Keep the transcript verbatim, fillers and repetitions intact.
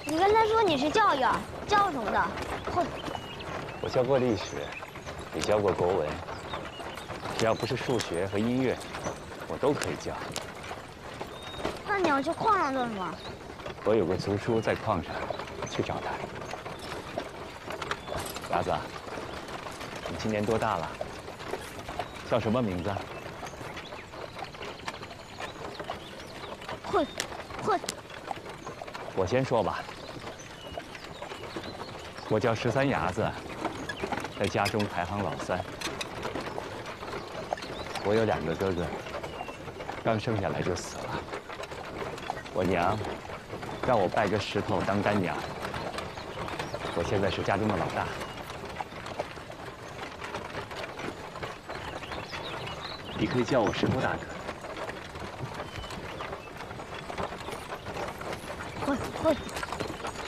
你跟他说你是教员，教什么的？混！ 我教过历史，也教过国文，只要不是数学和音乐，我都可以教。 那你要去矿上做什么？ 我有个族叔在矿上，去找他。伢子，你今年多大了？叫什么名字？ 混，混！ 我先说吧。我叫十三伢子，在家中排行老三。我有两个哥哥，刚生下来就死了。我娘让我拜个石头当干娘。我现在是家中的老大。你可以叫我石头大哥。 混混！